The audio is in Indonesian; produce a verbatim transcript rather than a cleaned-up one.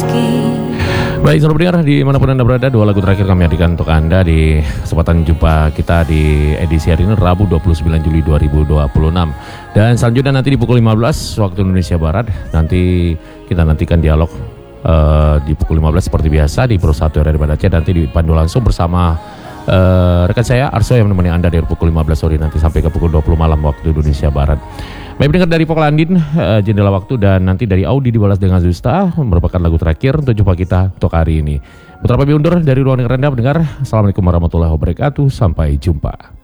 Baik, saudara pendengar dimanapun Anda berada, dua lagu terakhir kami hadirkan untuk Anda di kesempatan jumpa kita di edisi hari ini Rabu dua puluh sembilan Juli dua ribu dua puluh enam. Dan selanjutnya nanti di pukul lima belas waktu Indonesia Barat, nanti kita nantikan dialog uh, di pukul lima belas seperti biasa di Pro satu dari Banda Aceh, nanti dipandu langsung bersama uh, rekan saya Arso yang menemani Anda dari pukul lima belas sore nanti sampai ke pukul dua puluh malam waktu Indonesia Barat. Baik, pendengar dari Poklandin, uh, Jendela Waktu, dan nanti dari Audi dibalas dengan Zusta merupakan lagu terakhir untuk jumpa kita untuk hari ini. Putra Pabi undur dari ruang dengar Anda pendengar. Assalamualaikum warahmatullahi wabarakatuh. Sampai jumpa.